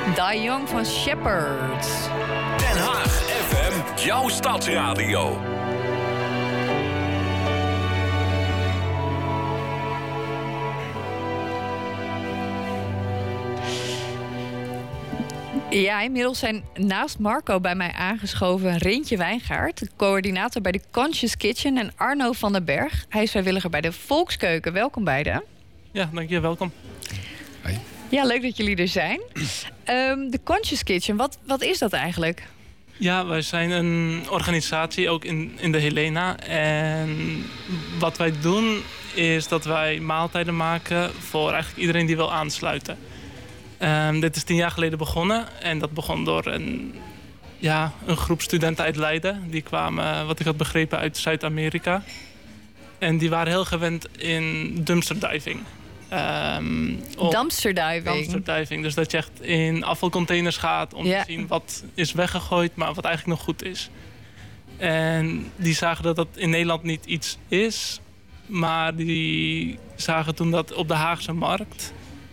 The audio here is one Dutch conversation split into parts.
Die Young van Shepherds. Den Haag FM, jouw stadsradio. Ja, inmiddels zijn naast Marco bij mij aangeschoven Rintje Wijngaard, de coördinator bij de Conscious Kitchen, en Arno van den Berg. Hij is vrijwilliger bij de Volkskeuken. Welkom beiden. Ja, dank je. Welkom. Hoi. Ja, leuk dat jullie er zijn. De Conscious Kitchen, wat is dat eigenlijk? Ja, wij zijn een organisatie, ook in de Helena. En wat wij doen is dat wij maaltijden maken voor eigenlijk iedereen die wil aansluiten. Dit is 10 jaar geleden begonnen. En dat begon door een groep studenten uit Leiden. Die kwamen, wat ik had begrepen, uit Zuid-Amerika. En die waren heel gewend in dumpster diving. Dumpster diving? Dumpster diving. Dus dat je echt in afvalcontainers gaat om te zien wat is weggegooid, maar wat eigenlijk nog goed is. En die zagen dat dat in Nederland niet iets is. Maar die zagen toen dat op de Haagse markt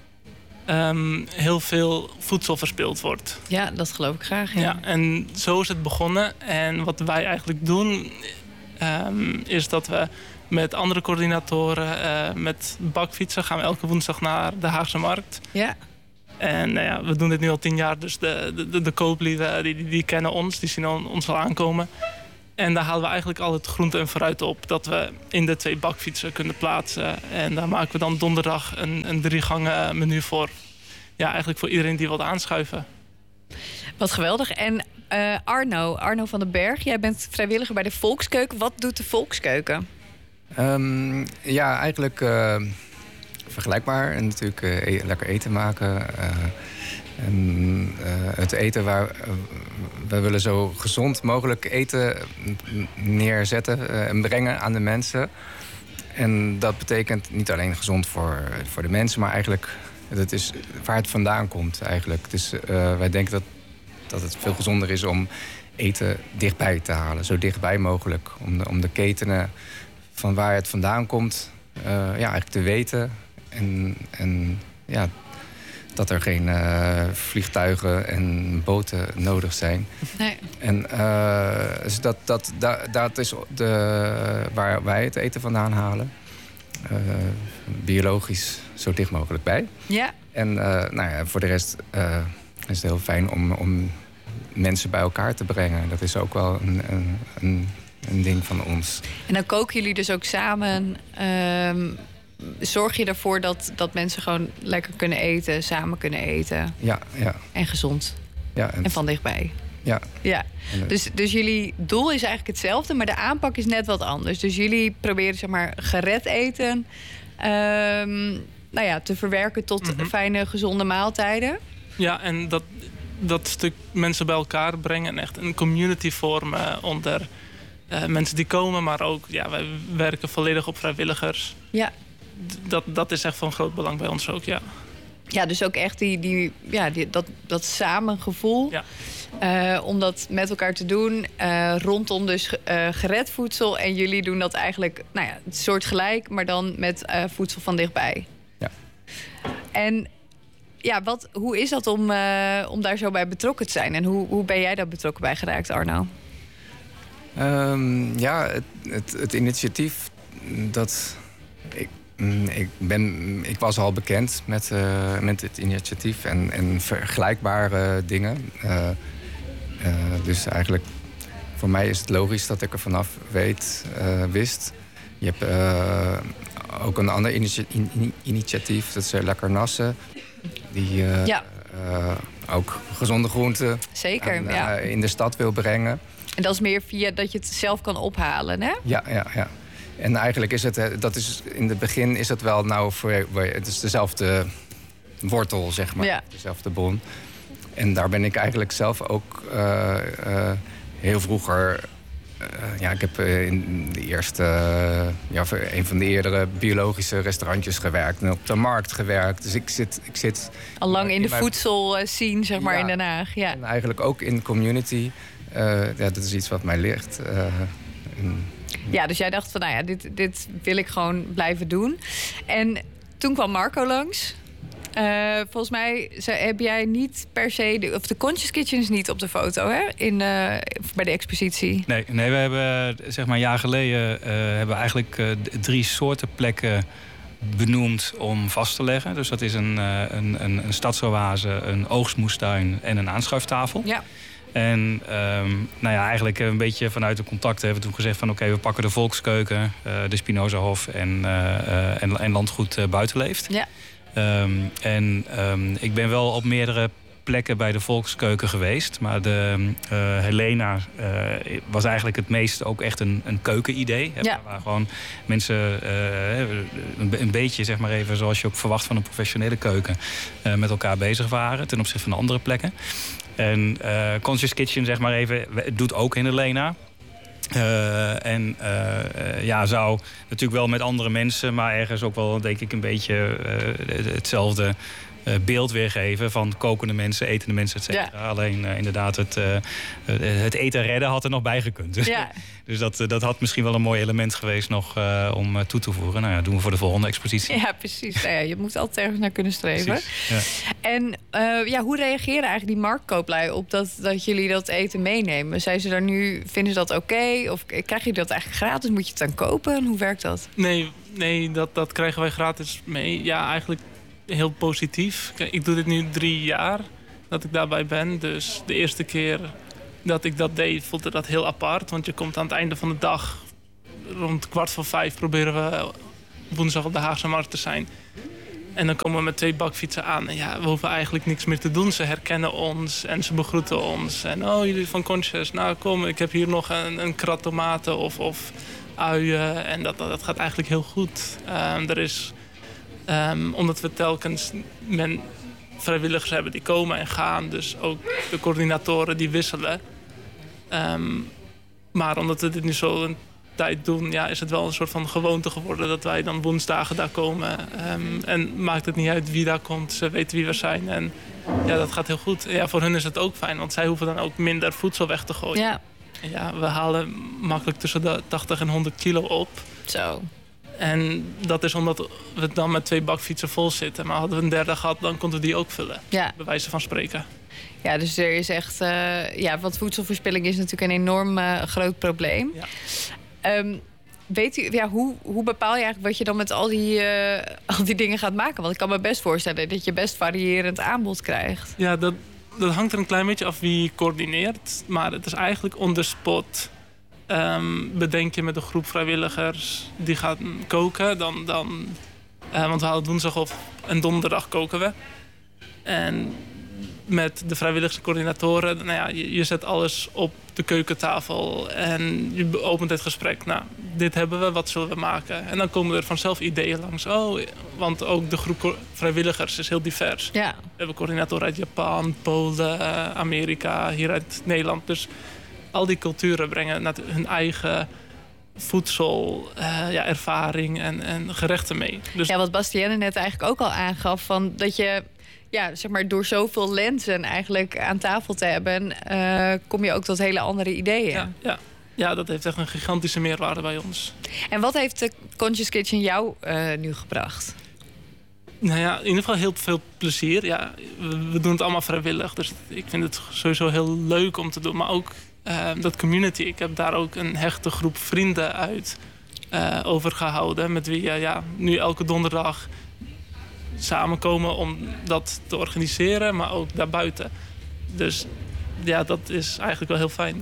heel veel voedsel verspild wordt. Ja, dat geloof ik graag. Ja, en zo is het begonnen. En wat wij eigenlijk doen is dat we met andere coördinatoren, met bakfietsen, gaan we elke woensdag naar de Haagse markt. Ja. En we doen dit nu al 10 jaar, dus de kooplieden die kennen ons, die zien ons al aankomen. En daar halen we eigenlijk al het groente en fruit op dat we in de 2 bakfietsen kunnen plaatsen. En daar maken we dan donderdag een 3-gangen menu voor. Ja, eigenlijk voor iedereen die wil aanschuiven. Wat geweldig. En Arno van den Berg, jij bent vrijwilliger bij de Volkskeuken. Wat doet de Volkskeuken? Eigenlijk vergelijkbaar. En natuurlijk lekker eten maken. Het eten we willen zo gezond mogelijk eten neerzetten en brengen aan de mensen. En dat betekent niet alleen gezond voor de mensen, maar eigenlijk het is waar het vandaan komt eigenlijk. Dus wij denken dat het veel gezonder is om eten dichtbij te halen. Zo dichtbij mogelijk. Om de ketenen van waar het vandaan komt eigenlijk te weten. En dat er geen vliegtuigen en boten nodig zijn. Nee. En dus dat is waar wij het eten vandaan halen. Biologisch zo dicht mogelijk bij. Ja. En voor de rest is het heel fijn om mensen bij elkaar te brengen. Dat is ook wel een ding van ons. En dan koken jullie dus ook samen. Zorg je ervoor dat mensen gewoon lekker kunnen eten, samen kunnen eten? Ja. En gezond. Ja, en van dichtbij. Ja. Dus jullie doel is eigenlijk hetzelfde, maar de aanpak is net wat anders. Dus jullie proberen zeg maar gered eten te verwerken tot fijne, gezonde maaltijden. Ja, en dat stuk mensen bij elkaar brengen en echt een community vormen onder mensen die komen, maar ook wij werken volledig op vrijwilligers. Ja. Dat is echt van groot belang bij ons ook, ja. Ja, dus ook echt dat samengevoel. Ja. Om dat met elkaar te doen. Rondom dus gered voedsel. En jullie doen dat eigenlijk het soortgelijk, maar dan met voedsel van dichtbij. Ja. En hoe is dat om daar zo bij betrokken te zijn? En hoe ben jij daar betrokken bij geraakt, Arno? Het initiatief dat ik was al bekend met het initiatief en vergelijkbare dingen. Dus eigenlijk voor mij is het logisch dat ik er vanaf wist. Je hebt ook een ander initiatief, dat is Lekker Nassen. Die ook gezonde groenten in de stad wil brengen. En dat is meer via dat je het zelf kan ophalen, hè? Ja. En eigenlijk is het, in het begin is het wel het is dezelfde wortel, zeg maar. Ja. Dezelfde bron. En daar ben ik eigenlijk zelf ook heel vroeger. Ik heb in de eerste, een van de eerdere biologische restaurantjes gewerkt en op de markt gewerkt. Dus ik zit al lang in de voedsel scene, zeg maar, in Den Haag. Ja. En eigenlijk ook in de community. Dat is iets wat mij ligt. Ja, dus jij dacht van, dit wil ik gewoon blijven doen. En toen kwam Marco langs. Volgens mij heb jij niet per se... of de Conscious Kitchen is niet op de foto, hè? Bij de expositie. Nee, we hebben zeg maar een jaar geleden... hebben we eigenlijk 3 soorten plekken benoemd om vast te leggen. Dus dat is een stadsoase, een oogstmoestuin en een aanschuiftafel. Ja. En eigenlijk een beetje vanuit de contacten hebben we toen gezegd van... oké, we pakken de Volkskeuken, de Spinozahof en landgoed Buitenleeft. Ja. Ik ben wel op meerdere plekken bij de Volkskeuken geweest. Maar de Helena was eigenlijk het meest ook echt een keukenidee. Ja. Waar gewoon mensen een beetje, zeg maar even... zoals je ook verwacht van een professionele keuken... met elkaar bezig waren ten opzichte van de andere plekken. En Conscious Kitchen, zeg maar even, doet ook in Helena. Zou natuurlijk wel met andere mensen... maar ergens ook wel, denk ik, een beetje hetzelfde beeld weergeven... van kokende mensen, etende mensen, et cetera. Ja. Alleen inderdaad, het eten redden had er nog bij gekund. Dus dat had misschien wel een mooi element geweest nog om toe te voegen. Nou ja, doen we voor de volgende expositie. Ja, precies. Je moet altijd ergens naar kunnen streven. Ja. En hoe reageren eigenlijk die marktkooplui op dat jullie dat eten meenemen? Zijn ze daar nu, vinden ze dat oké? Of krijg je dat eigenlijk gratis? Moet je het dan kopen? Hoe werkt dat? Nee, dat krijgen wij gratis mee. Ja, eigenlijk heel positief. Kijk, ik doe dit nu 3 jaar dat ik daarbij ben. Dus de eerste keer dat ik dat deed, voelde dat heel apart. Want je komt aan het einde van de dag, rond 4:45 proberen we woensdag op de Haagse Markt te zijn. En dan komen we met 2 bakfietsen aan. En ja, we hoeven eigenlijk niks meer te doen. Ze herkennen ons en ze begroeten ons. En jullie van Conscious, nou kom, ik heb hier nog een krat tomaten of uien. En dat gaat eigenlijk heel goed. Er is... omdat we telkens vrijwilligers hebben die komen en gaan. Dus ook de coördinatoren die wisselen. Maar omdat we dit nu zo een tijd doen... is het wel een soort van gewoonte geworden... dat wij dan woensdagen daar komen. En maakt het niet uit wie daar komt. Ze weten wie we zijn. En ja, dat gaat heel goed. Ja, voor hun is het ook fijn. Want zij hoeven dan ook minder voedsel weg te gooien. Ja. Ja, we halen makkelijk tussen de 80 en 100 kilo op. Zo. En dat is omdat we dan met 2 bakfietsen vol zitten. Maar hadden we een derde gehad, dan konden we die ook vullen. Ja. Bij wijze van spreken. Ja, dus er is echt... want voedselverspilling is natuurlijk een enorm groot probleem. Ja. Weet u, hoe bepaal je eigenlijk wat je dan met al die dingen gaat maken? Want ik kan me best voorstellen dat je best variërend aanbod krijgt. Ja, dat hangt er een klein beetje af wie coördineert. Maar het is eigenlijk on the spot... bedenk je met een groep vrijwilligers die gaat koken. Want we halen woensdag en donderdag koken we. En met de vrijwilligers coördinatoren... je zet alles op de keukentafel en je opent het gesprek. Nou, dit hebben we, wat zullen we maken? En dan komen er vanzelf ideeën langs. Want ook de groep vrijwilligers is heel divers. Ja. We hebben coördinatoren uit Japan, Polen, Amerika, hier uit Nederland. Dus... al die culturen brengen hun eigen voedsel, ervaring en gerechten mee. Dus... Ja, wat Bastienne net eigenlijk ook al aangaf... van dat je door zoveel lenzen eigenlijk aan tafel te hebben... kom je ook tot hele andere ideeën. Ja, dat heeft echt een gigantische meerwaarde bij ons. En wat heeft de Conscious Kitchen jou nu gebracht? Nou ja, in ieder geval heel veel plezier. Ja, we doen het allemaal vrijwillig. Dus ik vind het sowieso heel leuk om te doen. Maar ook dat community. Ik heb daar ook een hechte groep vrienden uit overgehouden. Met wie nu elke donderdag samenkomen om dat te organiseren. Maar ook daarbuiten. Dus ja, dat is eigenlijk wel heel fijn.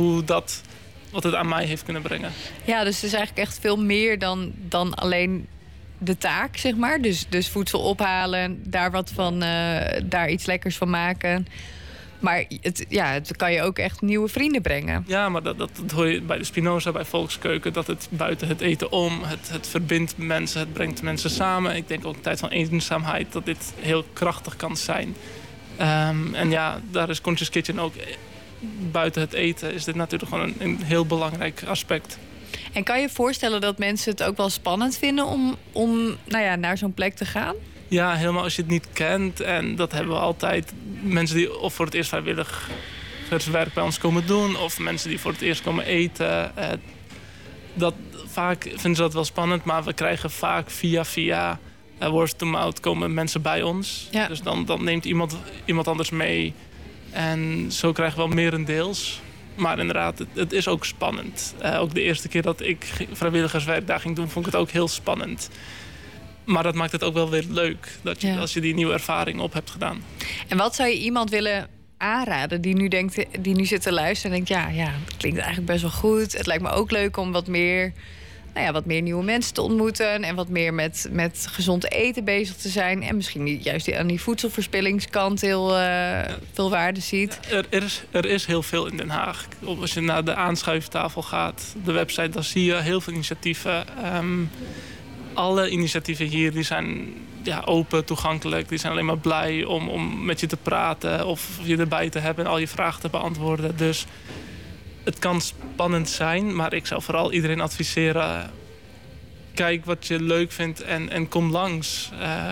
Wat het aan mij heeft kunnen brengen. Ja, dus het is eigenlijk echt veel meer dan alleen... de taak, zeg maar. Dus voedsel ophalen, daar wat van, daar iets lekkers van maken. Maar het kan je ook echt nieuwe vrienden brengen. Ja, maar dat hoor je bij de Spinoza, bij Volkskeuken... dat het buiten het eten om, het verbindt mensen, het brengt mensen samen. Ik denk ook in tijd van eenzaamheid dat dit heel krachtig kan zijn. En ja, daar is Conscious Kitchen ook... buiten het eten is dit natuurlijk gewoon een heel belangrijk aspect. En kan je voorstellen dat mensen het ook wel spannend vinden om naar zo'n plek te gaan? Ja, helemaal als je het niet kent. En dat hebben we altijd. Mensen die of voor het eerst vrijwilligerswerk bij ons komen doen... of mensen die voor het eerst komen eten. Vaak vinden ze dat wel spannend, maar we krijgen vaak via word of mouth komen mensen bij ons. Ja. Dus dan neemt iemand anders mee. En zo krijgen we wel merendeels. Maar inderdaad, het is ook spannend. Ook de eerste keer dat ik vrijwilligerswerk daar ging doen, vond ik het ook heel spannend. Maar dat maakt het ook wel weer leuk. Als je die nieuwe ervaring op hebt gedaan. En wat zou je iemand willen aanraden die nu zit te luisteren en denkt... ja, dat klinkt eigenlijk best wel goed. Het lijkt me ook leuk om wat meer nieuwe mensen te ontmoeten... en wat meer met gezond eten bezig te zijn. En misschien juist aan die voedselverspillingskant heel veel waarde ziet. Er is heel veel in Den Haag. Als je naar de aanschuiftafel gaat, de website... dan zie je heel veel initiatieven. Alle initiatieven hier die zijn open, toegankelijk. Die zijn alleen maar blij om met je te praten... of je erbij te hebben en al je vragen te beantwoorden. Dus het kan spannend zijn, maar ik zou vooral iedereen adviseren... kijk wat je leuk vindt en kom langs.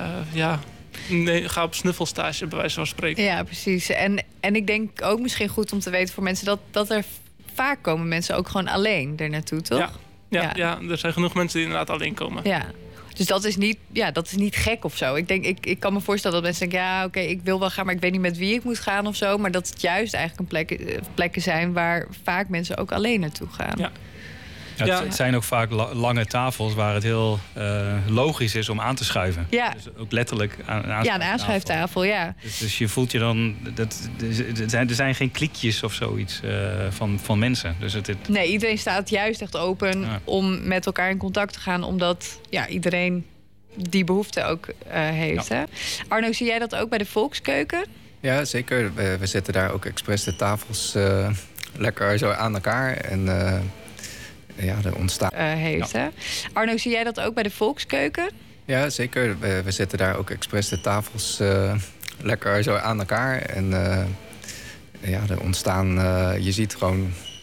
Ga op snuffelstage, bij wijze van spreken. Ja, precies. En ik denk ook misschien goed om te weten voor mensen... dat er vaak komen mensen ook gewoon alleen er naartoe, toch? Ja, er zijn genoeg mensen die inderdaad alleen komen. Ja. Dus dat is niet gek of zo. Ik kan me voorstellen dat mensen denken... ik wil wel gaan, maar ik weet niet met wie ik moet gaan of zo. Maar dat het juist eigenlijk plekken zijn... waar vaak mensen ook alleen naartoe gaan. Ja. Het zijn ook vaak lange tafels waar het heel logisch is om aan te schuiven. Ja. Dus ook letterlijk een aanschuiftafel, ja. Dus je voelt je dan... Er zijn geen klikjes of zoiets van mensen. Dus Nee, iedereen staat juist echt open om met elkaar in contact te gaan. Omdat iedereen die behoefte ook heeft. Ja. Hè? Arno, zie jij dat ook bij de Volkskeuken? Ja, zeker. We zetten daar ook expres de tafels lekker zo aan elkaar. En... er ontstaat. Hè? Arno, zie jij dat ook bij de Volkskeuken? Ja, zeker. We zetten daar ook expres de tafels lekker zo aan elkaar. En er ontstaan... je ziet gewoon